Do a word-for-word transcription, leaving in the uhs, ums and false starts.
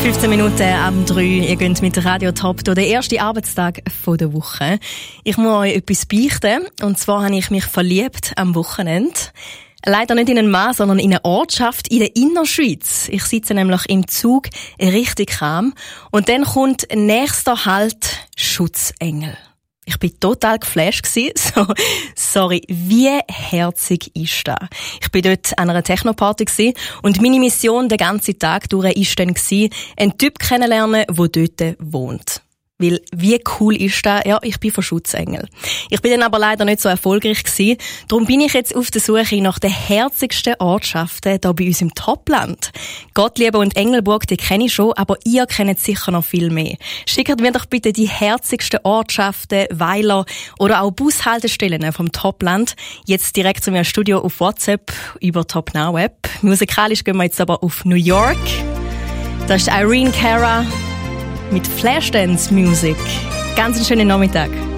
fünfzehn Minuten ab drei. Ihr geht mit Radio Top durch den ersten Arbeitstag der Woche. Ich muss euch etwas beichten. Und zwar habe ich mich verliebt am Wochenende. Leider nicht in einen Mann, sondern in eine Ortschaft in der Innerschweiz. Ich sitze nämlich im Zug richtig kam. Und dann kommt nächster Halt Schutzengel. Ich bin total geflasht gewesen. So, sorry, wie herzig ist das? Ich bin dort an einer Techno-Party gewesen und meine Mission den ganzen Tag durch ist dann gewesen, einen Typ kennenlernen, der dort wohnt. Weil, wie cool ist das? Ja, ich bin von Schutzengel. Ich bin dann aber leider nicht so erfolgreich gewesen. Darum bin ich jetzt auf der Suche nach den herzigsten Ortschaften hier bei uns im Topland. Gottlieb und Engelburg, die kenne ich schon, aber ihr kennt sicher noch viel mehr. Schickt mir doch bitte die herzigsten Ortschaften, Weiler oder auch Bushaltestellen vom Topland jetzt direkt zu mir im Studio auf WhatsApp über Top Now App. Musikalisch gehen wir jetzt aber auf New York. Das ist Irene Cara mit Flashdance Music. Ganz einen schönen Nachmittag.